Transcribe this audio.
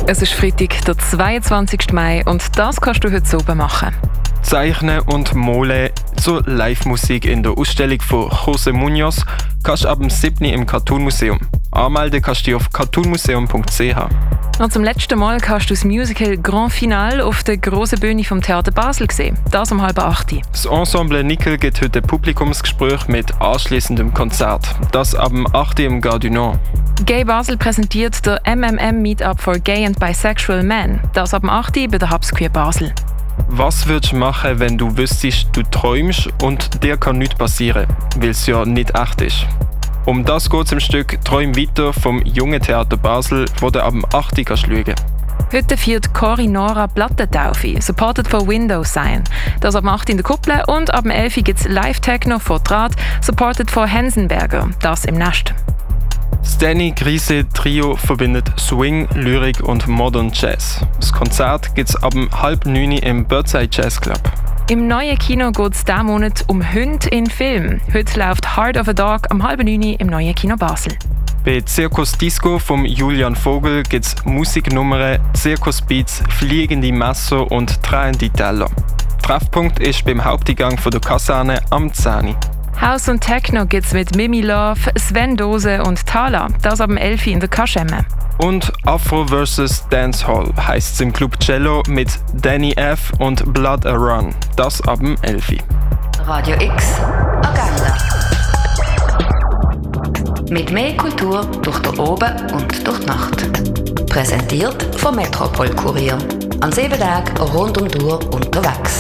Es ist Freitag, der 22. Mai und das kannst du heute oben machen. Zeichnen und Malen, so Live-Musik in der Ausstellung von José Muñoz, kannst du ab dem 7. im Cartoon Museum. Anmelden kannst du dich auf cartoonmuseum.ch. Und zum letzten Mal kannst du das Musical Grand Finale auf der grossen Bühne vom Theater Basel sehen. Das um 7:30. Das Ensemble Nickel gibt heute ein Publikumsgespräch mit anschliessendem Konzert. Das ab dem 8. im Gare du Nord. Gay Basel präsentiert der MMM Meetup for Gay and Bisexual Men. Das ab dem 8. bei der Hubs Queer Basel. Was würdest du machen, wenn du wüsstest, du träumst und dir kann nichts passieren, weil es ja nicht echt ist? Um das geht es im Stück «Träum weiter» vom Jungen Theater Basel, wo du ab dem 8. kannst schauen. Heute feiert Cori Nora Plattentaufe, supported von Windows Sign. Das ab dem 8. in der Kuppel und ab dem 11. gibt es Live-Techno von Draht, supported von Hensenberger, das im Nest. Das Danny Grise Trio verbindet Swing, Lyrik und Modern Jazz. Das Konzert gibt es ab 8:30 im Birdside Jazz Club. Im neuen Kino geht es diesen Monat um Hunde in Film. Heute läuft Heart of a Dog am 8:30 im neuen Kino Basel. Bei Circus Disco von Julian Vogel gibt es Musiknummern, Zirkusbeats, fliegende Messer und drehende Teller. Treffpunkt ist beim Haupteingang von der Kaserne am 10. House und Techno gibt's mit Mimi Love, Sven Dose und Thala. Das ab dem 11 in der Kaschemme. Und Afro vs. Dancehall heisst es im Club Cello mit Danny F. und Blood a Run. Das ab dem 11. Radio X Agenda. Mit mehr Kultur durch den Oben und durch die Nacht. Präsentiert vom Metropol Kurier. An 7 Tagen rund um die Uhr unterwegs.